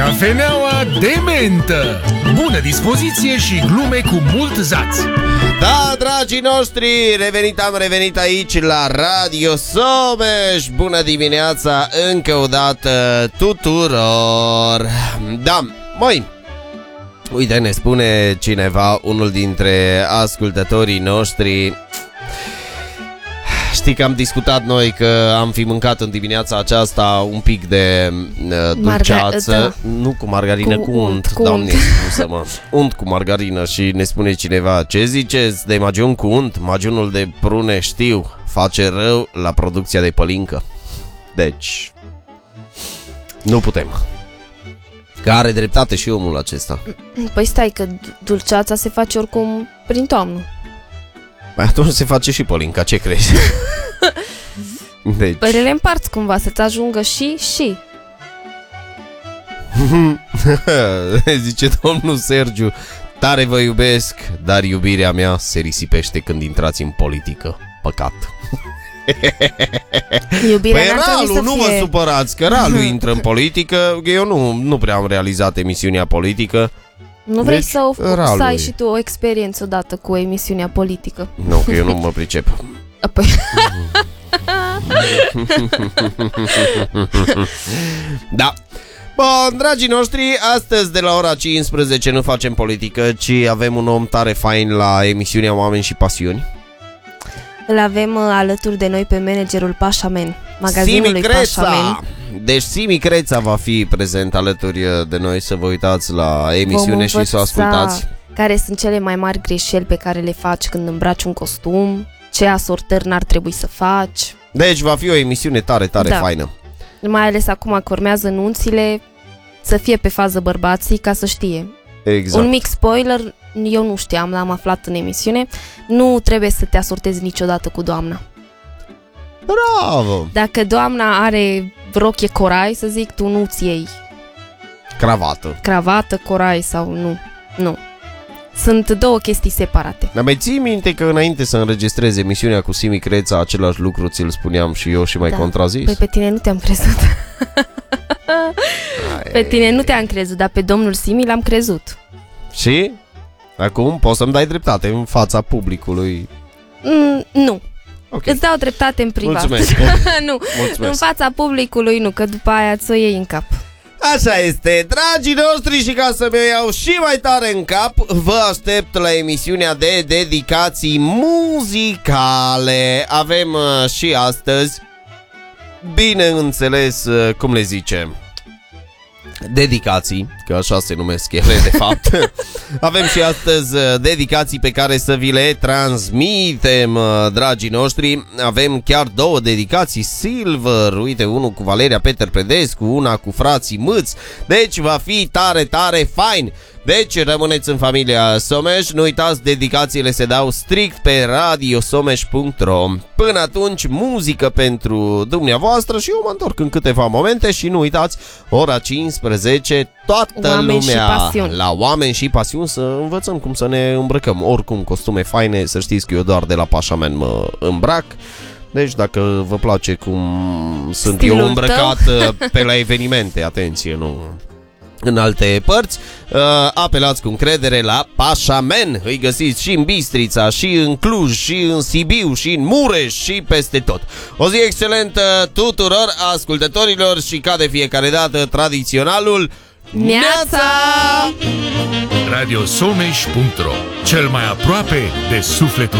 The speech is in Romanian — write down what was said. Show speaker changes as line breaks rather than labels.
Cafeneaua de mentă. Bună dispoziție și glume cu mult zaț.
Da, dragii noștri, am revenit aici la Radio Someș. Bună dimineața încă o dată tuturor. Da, măi, uite, ne spune cineva, unul dintre ascultătorii noștri. Știi că am discutat noi că am fi mâncat în dimineața aceasta un pic de dulceață. Nu cu margarină, cu unt. Doamne, scuză-mă. Unt cu margarină. Și ne spune cineva: ce ziceți de magiun cu unt? Magiunul de prune, știu, face rău la producția de pălincă. Deci nu putem. Că are dreptate și omul acesta.
Păi stai, că dulceața se face oricum prin toamnă.
Păi atunci se face și pălinca, ce crezi? Deci...
Păi le împarți cumva, să-ți ajungă și...
Zice domnul Sergiu: tare vă iubesc, dar iubirea mea se risipește când intrați în politică. Păcat.
Iubirea
păi Ralu, nu
fie...
vă supărați, că Ralu intră în politică. Eu nu prea am realizat emisiunea politică.
Nu vrei
deci,
să ai și tu o experiență odată cu emisiunea politică?
Nu, că eu nu mă pricep.
Păi...
Da. Bun, dragii noștri, astăzi de la ora 15 nu facem politică, ci avem un om tare fain la emisiunea Oameni și Pasiuni.
Îl avem alături de noi pe managerul Pașamen, magazinului Pașamen.
Deci Simi Creța va fi prezent alături de noi, să vă uitați la emisiune și să o ascultați.
Care sunt cele mai mari greșeli pe care le faci când îmbraci un costum, ce asortări n-ar trebui să faci.
Deci va fi o emisiune tare faină.
Mai ales acum că urmează nunțile, să fie pe fază bărbații, ca să știe.
Exact.
Un mic spoiler, eu nu știam, l-am aflat în emisiune: nu trebuie să te asortezi niciodată cu doamna.
Bravo!
Dacă doamna are rochie corai, să zic, tu nu-ți iei cravată, corai sau nu. Sunt două chestii separate.
Dar mai ții minte că înainte să înregistrezi emisiunea cu Simi Creța, același lucru ți-l spuneam și eu și mai contrazis?
Păi pe tine nu te-am crezut. Pe tine nu te-am crezut, dar pe domnul Simi l-am crezut.
Și? Acum poți să-mi dai dreptate în fața publicului?
Nu.
Okay.
Îți dau dreptate în privat.
Mulțumesc.
Nu.
Mulțumesc.
În fața publicului nu, că după aia ți-o iei în cap.
Așa este, dragii noștri, și ca să mi-o iau și mai tare în cap, vă aștept la emisiunea de dedicații muzicale. Avem și astăzi, bineînțeles, cum le zicem, dedicații, că așa se numesc ele de fapt. Avem și astăzi dedicații pe care să vi le transmitem, dragii noștri. Avem chiar două dedicații silver. Uite, unul cu Valeria Peter Predescu, una cu frații Mâț. Deci va fi tare fain. Deci rămâneți în familia Someș. Nu uitați, dedicațiile se dau strict pe radiosomeș.ro. Până atunci, muzică pentru dumneavoastră și eu mă întorc în câteva momente. Și nu uitați, ora 15, toată lumea la Oameni și Pasiuni, să învățăm cum să ne îmbrăcăm. Oricum, costume faine, să știți că eu doar de la Pașamen mă îmbrac. Deci dacă vă place cum sunt stilul eu îmbrăcat pe la evenimente, atenție, nu în alte părți, apelați cu încredere la Pașamen. Îi găsiți și în Bistrița, și în Cluj, și în Sibiu, și în Mureș, și peste tot. O zi excelentă tuturor ascultătorilor și, ca de fiecare dată, tradiționalul Neața!
Radiosomeș.ro, cel mai aproape de sufletul